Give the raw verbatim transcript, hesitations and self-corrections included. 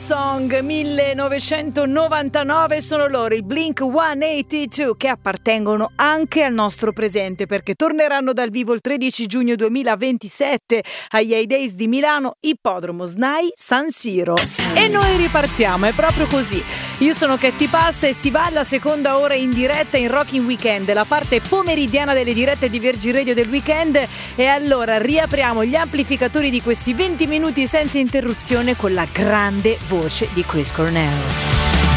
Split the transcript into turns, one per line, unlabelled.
Song millenovecentonovantanove, sono loro i Blink centottantadue che appartengono anche al nostro presente perché torneranno dal vivo il tredici giugno duemilaventisette agli Heydays di Milano, Ippodromo SNAI San Siro. E noi ripartiamo, è proprio così. Io sono Katy Pass e si va alla seconda ora in diretta in Rocking Weekend, la parte pomeridiana delle dirette di Virgin Radio del weekend, e allora riapriamo gli amplificatori di questi venti minuti senza interruzione con la grande voce di Chris Cornell.